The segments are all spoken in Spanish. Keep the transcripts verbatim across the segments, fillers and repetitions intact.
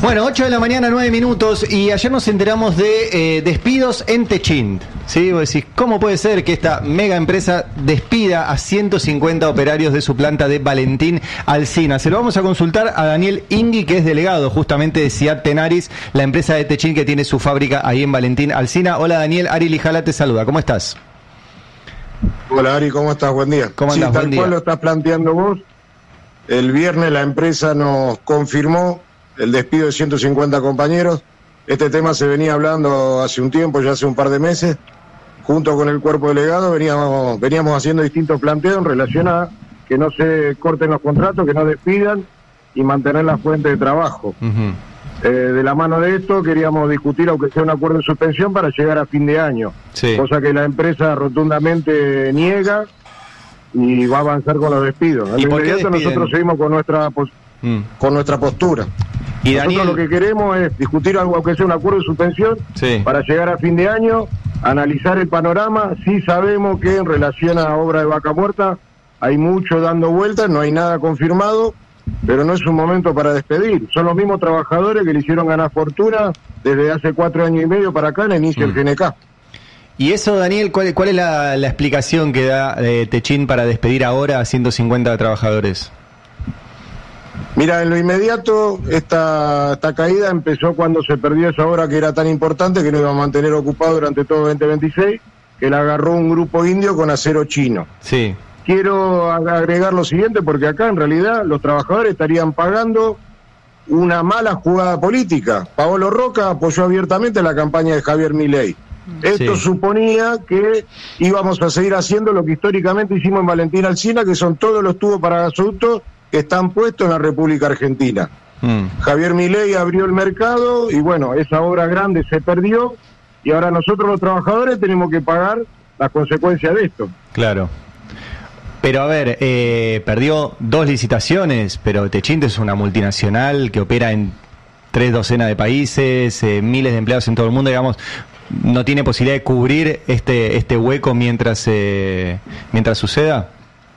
Bueno, ocho de la mañana, nueve minutos, y ayer nos enteramos de eh, despidos en Techint. ¿Sí? Vos decís, ¿cómo puede ser que esta mega empresa despida a ciento cincuenta operarios de su planta de Valentín Alsina? Se lo vamos a consultar a Daniel Ingui, que es delegado justamente de Ciat Tenaris, la empresa de Techint que tiene su fábrica ahí en Valentín Alsina. Hola Daniel, Ari Lijala te saluda, ¿cómo estás? Hola Ari, ¿cómo estás? Buen día. ¿Cómo andás? Sí, tal Buen día. cual lo estás planteando vos. El viernes la empresa nos confirmó el despido de ciento cincuenta compañeros. Este tema se venía hablando hace un tiempo, ya hace un par de meses. Junto con el cuerpo delegado veníamos, veníamos haciendo distintos planteos en relación a que no se corten los contratos, que no despidan y mantener la fuente de trabajo. Uh-huh. Eh, de la mano de esto queríamos discutir, aunque sea un acuerdo de suspensión, para llegar a fin de año. Sí. Cosa que la empresa rotundamente niega y va a avanzar con los despidos. Al inmediato nosotros seguimos con nuestra, pos- mm. con nuestra postura. Y nosotros Daniel... lo que queremos es discutir algo, aunque sea un acuerdo de suspensión, sí, para llegar a fin de año, analizar el panorama. Sí sabemos que en relación a obra de Vaca Muerta hay mucho dando vueltas, no hay nada confirmado, pero no es un momento para despedir. Son los mismos trabajadores que le hicieron ganar fortuna desde hace cuatro años y medio para acá en el inicio mm. del G N K. Y eso, Daniel, ¿cuál, cuál es la, la explicación que da eh, Techint para despedir ahora a ciento cincuenta trabajadores? Mira, en lo inmediato, esta, esta caída empezó cuando se perdió esa obra que era tan importante, que nos iba a mantener ocupado durante todo veinte veintiséis, que la agarró un grupo indio con acero chino. Sí. Quiero agregar lo siguiente, porque acá en realidad los trabajadores estarían pagando una mala jugada política. Paolo Roca apoyó abiertamente la campaña de Javier Milei. Esto sí. suponía que íbamos a seguir haciendo lo que históricamente hicimos en Valentín Alsina, que son todos los tubos para gasoductos que están puestos en la República Argentina. Mm. Javier Milei abrió el mercado y bueno, esa obra grande se perdió y ahora nosotros los trabajadores tenemos que pagar las consecuencias de esto. Claro. Pero a ver, eh, perdió dos licitaciones, pero Techint es una multinacional que opera en tres docenas de países, eh, miles de empleados en todo el mundo, digamos, ¿no tiene posibilidad de cubrir este este hueco mientras eh, mientras suceda?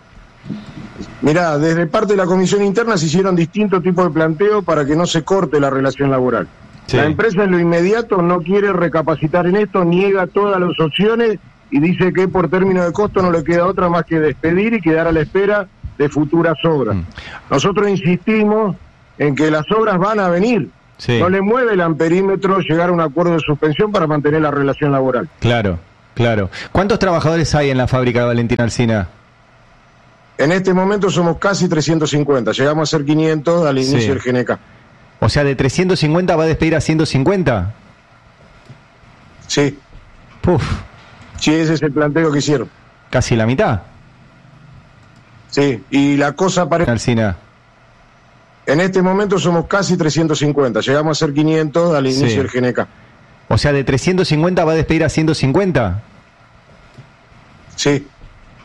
Mirá, desde parte de la comisión interna se hicieron distintos tipos de planteos para que no se corte la relación laboral. Sí. La empresa en lo inmediato no quiere recapacitar en esto, niega todas las opciones y dice que por término de costo no le queda otra más que despedir y quedar a la espera de futuras obras. Mm. Nosotros insistimos en que las obras van a venir. Sí. No le mueve el amperímetro llegar a un acuerdo de suspensión para mantener la relación laboral. Claro, claro. ¿Cuántos trabajadores hay en la fábrica de Valentín Alsina? En este momento somos casi trescientos cincuenta, llegamos a ser quinientos al inicio sí. del G N K. O sea, de trescientos cincuenta va a despedir a ciento cincuenta. Sí. Puf. Sí, ese es el planteo que hicieron. Casi la mitad. Sí, y la cosa parece... Alsina. En este momento somos casi trescientos cincuenta, llegamos a ser quinientos al inicio sí. del G N K. O sea, de trescientos cincuenta va a despedir a ciento cincuenta. Sí.